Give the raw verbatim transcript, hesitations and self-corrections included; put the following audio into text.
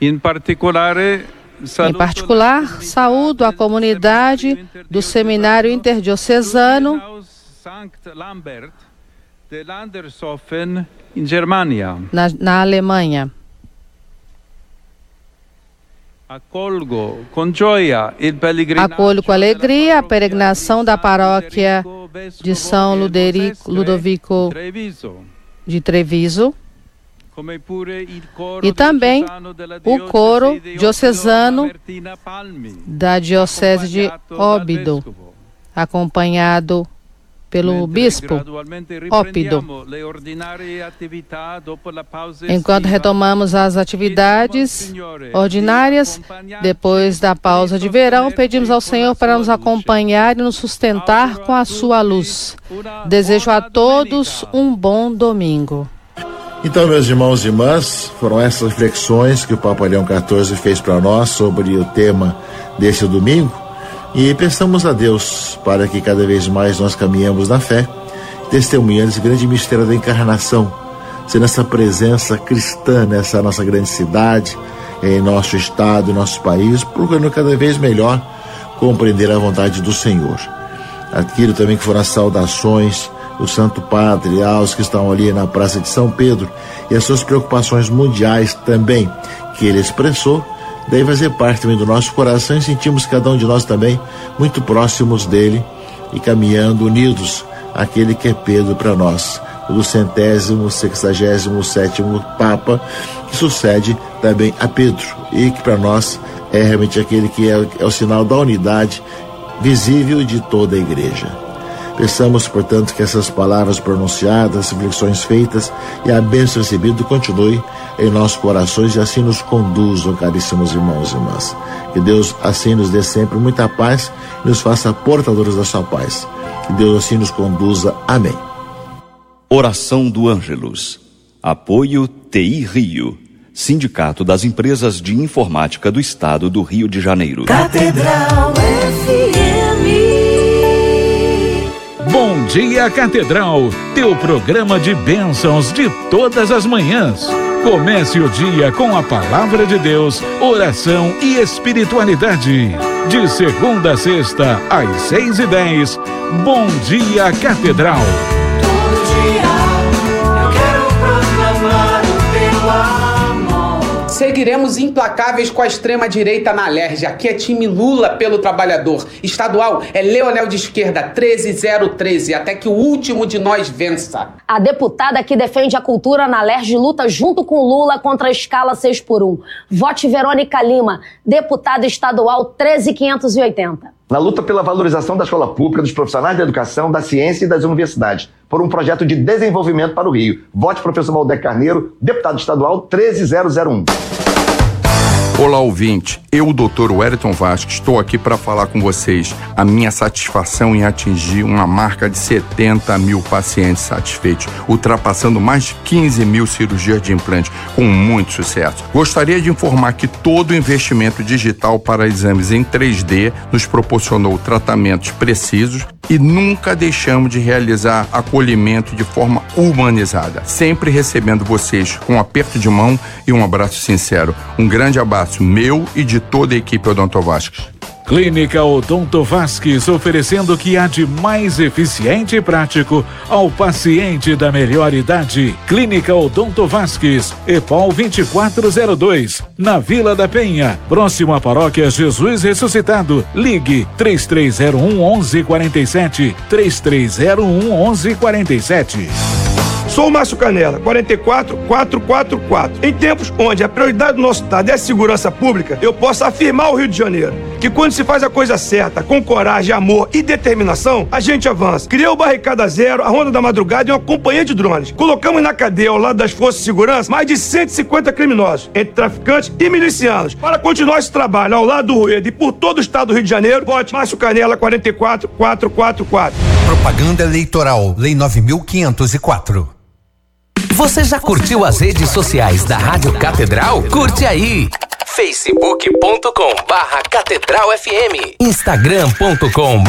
Em particular, Em particular, saúdo a comunidade do Seminário Interdiocesano na, na Alemanha. Acolho com alegria a peregrinação da paróquia de São Luderico, Ludovico de Treviso e também o coro diocesano da Diocese de Óbido, acompanhado pelo bispo Ópido. Enquanto retomamos as atividades ordinárias, depois da pausa de verão, pedimos ao Senhor para nos acompanhar e nos sustentar com a sua luz. Desejo a todos um bom domingo. Então, meus irmãos e irmãs, foram essas reflexões que o Papa Leão quatorze fez para nós sobre o tema deste domingo. E peçamos a Deus para que cada vez mais nós caminhemos na fé, testemunhando esse grande mistério da encarnação, sendo essa presença cristã nessa nossa grande cidade, em nosso estado, em nosso país, procurando cada vez melhor compreender a vontade do Senhor. Aquilo também que foram as saudações do Santo Padre aos que estão ali na Praça de São Pedro e as suas preocupações mundiais também que ele expressou, deve fazer parte também do nosso coração e sentimos cada um de nós também muito próximos dele e caminhando unidos àquele que é Pedro para nós, o centésimo, sexagésimo sétimo Papa, que sucede também a Pedro e que para nós é realmente aquele que é, é o sinal da unidade visível de toda a Igreja. Peçamos, portanto, que essas palavras pronunciadas, as reflexões feitas e a bênção recebida continue em nossos corações e assim nos conduzam, caríssimos irmãos e irmãs. Que Deus assim nos dê sempre muita paz e nos faça portadores da sua paz. Que Deus assim nos conduza. Amém. Oração do Ângelus. Apoio T I Rio, Sindicato das Empresas de Informática do Estado do Rio de Janeiro. Catedral F M. Bom dia, Catedral, teu programa de bênçãos de todas as manhãs. Comece o dia com a Palavra de Deus, oração e espiritualidade. De segunda a sexta, às seis e dez. Bom dia, Catedral. Todo dia eu quero proclamar o teu amor. Seguiremos implacáveis com a extrema-direita na Alerj. Aqui é time Lula pelo trabalhador. Estadual é Leonel de esquerda, treze zero treze, até que o último de nós vença. A deputada que defende a cultura na Alerj luta junto com Lula contra a escala seis por um. Vote Verônica Lima, deputada estadual treze mil quinhentos e oitenta. Na luta pela valorização da escola pública, dos profissionais da educação, da ciência e das universidades, por um projeto de desenvolvimento para o Rio. Vote professor Valdec Carneiro, deputado estadual treze mil um. Olá, ouvinte. Eu, o doutor Wellington Vasques, estou aqui para falar com vocês a minha satisfação em atingir uma marca de setenta mil pacientes satisfeitos, ultrapassando mais de quinze mil cirurgias de implante, com muito sucesso. Gostaria de informar que todo o investimento digital para exames em três D nos proporcionou tratamentos precisos e nunca deixamos de realizar acolhimento de forma humanizada, sempre recebendo vocês com um aperto de mão e um abraço sincero. Um grande abraço meu e de toda a equipe Odonto Vasques. Clínica Odonto Vasques, oferecendo o que há de mais eficiente e prático ao paciente da melhor idade. Clínica Odonto Vasques, EPOL vinte e quatro zero dois, na Vila da Penha, próximo à Paróquia Jesus Ressuscitado. Ligue três três zero um, onze quarenta e sete, três três zero um, onze quarenta e sete. Sou o Márcio Canela, quarenta e quatro mil quatrocentos e quarenta e quatro. Em tempos onde a prioridade do nosso estado é a segurança pública, eu posso afirmar ao Rio de Janeiro que quando se faz a coisa certa, com coragem, amor e determinação, a gente avança. Criou o Barricada Zero, a Ronda da Madrugada e uma companhia de drones. Colocamos na cadeia, ao lado das forças de segurança, mais de cento e cinquenta criminosos, entre traficantes e milicianos. Para continuar esse trabalho ao lado do Rueda e por todo o estado do Rio de Janeiro, vote Márcio Canela, quarenta e quatro mil quatrocentos e quarenta e quatro. Propaganda eleitoral, Lei nove mil quinhentos e quatro. Você já curtiu as redes sociais da Rádio Catedral? Curte aí! facebook ponto com barra Catedral F M, instagram ponto com